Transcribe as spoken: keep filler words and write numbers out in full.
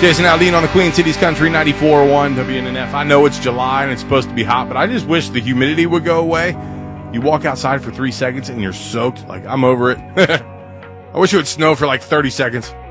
Jason Aldean on the Queen Cities Country ninety-four point one W N N F. I know it's July and it's supposed to be hot, but I just wish the humidity would go away. You walk outside for three seconds and you're soaked. Like, I'm over it. I wish it would snow for like thirty seconds.